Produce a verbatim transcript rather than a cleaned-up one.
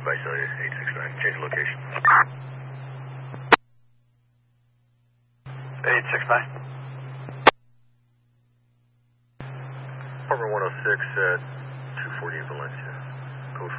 Visalia, eight six nine. Change location. eight six nine. Apartment one oh six at two forty in Valencia.